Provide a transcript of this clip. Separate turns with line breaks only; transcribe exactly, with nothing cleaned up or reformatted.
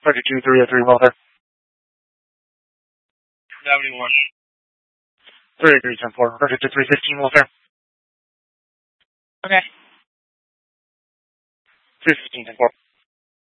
thirty-two three oh three welfare.
seventy-one.
thirty-three ten four, thirty-two three fifteen welfare.
Okay.
three fifteen ten four.